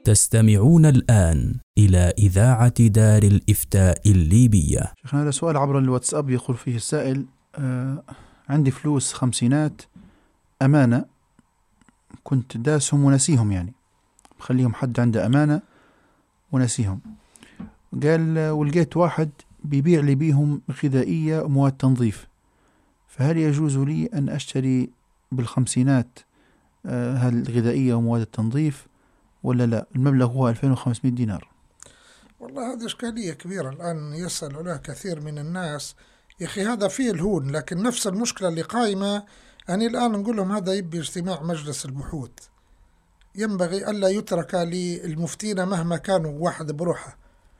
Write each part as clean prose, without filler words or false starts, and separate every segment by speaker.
Speaker 1: تستمعون الآن إلى إذاعة دار الإفتاء الليبية.
Speaker 2: شيخنا، هذا سؤال عبر الواتساب يقول فيه السائل: عندي فلوس 50 أمانة، كنت داسهم ونسيهم، يعني مخليهم حد عنده أمانة ونسيهم. قال ولقيت واحد بيبيع لي بيهم غذائية ومواد تنظيف، فهل يجوز لي أن أشتري بال50 هالغذائية ومواد التنظيف ولا لا؟ المبلغ هو 2500 دينار.
Speaker 3: والله هذه إشكالية كبيرة الآن يسأل عليها كثير من الناس. يا أخي هذا فيه الهون، لكن نفس المشكلة اللي قائمة. أنا الآن نقول لهم هذا يبي اجتماع مجلس البحوث، ينبغي ألا يترك للمفتين مهما كانوا واحد بروحه.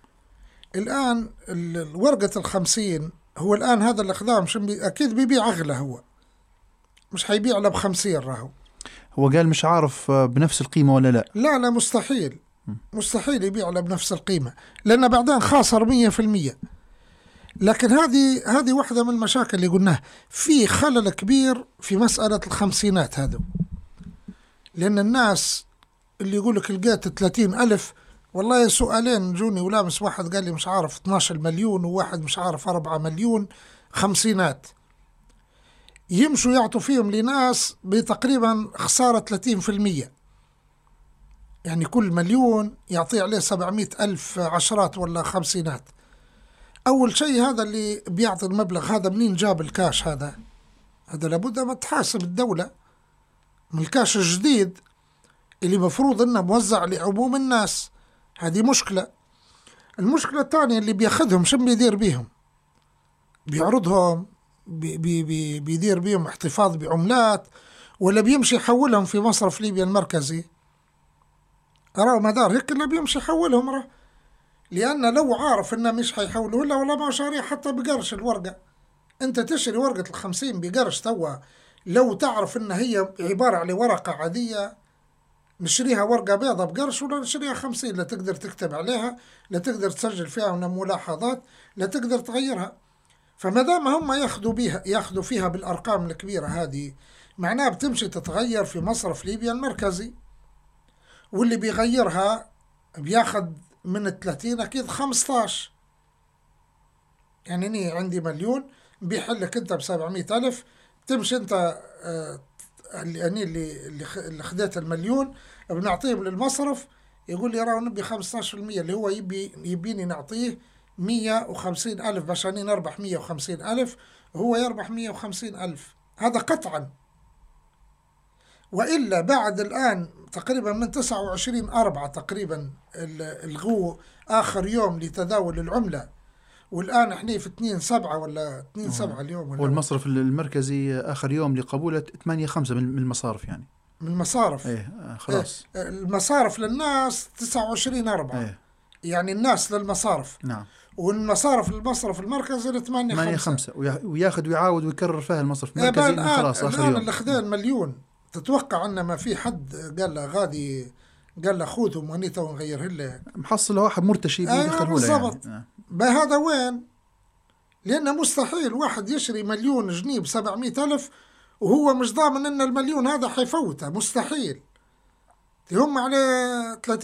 Speaker 3: الآن ورقة 50 هو الآن هذا الإقدام أكيد بيبيع أغلى، هو مش حيبيع له ب50 راهو. هو
Speaker 2: قال مش عارف بنفس القيمة ولا لا.
Speaker 3: لا مستحيل، مستحيل يبيع له بنفس القيمة، لأنه بعدين خاسر 100%. لكن هذه واحدة من المشاكل اللي قلناها، في خلل كبير في مسألة ال50 هذا. لأن الناس اللي يقولك لقيت 30,000، والله سؤالين جوني ولامس، واحد قال لي مش عارف 12 مليون وواحد مش عارف 4 مليون 50، يمشوا يعطوا فيهم لناس بتقريبا خسارة 30%. يعني كل مليون يعطي عليه 700,000 عشرات ولا 50. أول شيء هذا اللي بيعطي المبلغ هذا منين جاب الكاش هذا لابد ما تحاسب الدولة من الكاش الجديد اللي مفروض إنه موزع لعموم الناس. هذه مشكلة. المشكلة الثانية اللي بياخذهم شو بيدير بيهم؟ بيعرضهم، بيدير بيهم احتفاظ بعملات، ولا بيمشي يحولهم في مصرف ليبيا المركزي؟ أراه مدار هيك اللي بيمشي يحولهم راه، لأن لو عارف إنه مش حيحوله ولا ما شاريه حتى بقرش الورقة. أنت تشتري ورقة 50 بقرش توا، لو تعرف إن هي عبارة عن ورقة عادية نشريها ورقة بيضة بقرش، ولا نشريها 50 لا تقدر تكتب عليها، لا تقدر تسجل فيها ملاحظات، لا تقدر تغيرها. فما دام هم ياخذوا فيها بالأرقام الكبيرة هذه، معناها بتمشي تتغير في مصرف ليبيا المركزي، واللي بيغيرها بياخذ من 30 أكيد 15. يعني أنا عندي مليون بيحلك أنت ب700,000، تمشي أنت اللي خديت المليون بنعطيهم للمصرف، يقول لي راهو نبي 15%، اللي هو يبيني نعطيه 150,000 باش أنا نربح 150,000 وهو يربح 150,000. هذا قطعا. وإلا بعد الآن تقريبا من 29/4 تقريبا الغو آخر يوم لتداول العملة، والآن احنا في 2/7 ولا 2/7 اليوم.
Speaker 2: والمصرف المركزي آخر يوم لقبولة 8/5 من المصارف، يعني
Speaker 3: من المصارف.
Speaker 2: خلاص.
Speaker 3: المصارف للناس 29/4. يعني الناس للمصارف.
Speaker 2: نعم.
Speaker 3: والمصارف للمصرف المركزي 8/5.
Speaker 2: وياخذ ويعاود ويكرر فيها المصرف المركزي خلاص آخر يوم.
Speaker 3: اللي خذين مليون، تتوقع أن ما في حد قال له غادي، قال له خذهم ونيته ونغيره له؟
Speaker 2: محصل واحد مرتشي بيدخله له
Speaker 3: يعني. بهذا وين؟ لأنه مستحيل واحد يشري 1,000,000 جنيه ب700,000 وهو مش ضامن أن المليون هذا حيفوته، مستحيل. هم على 30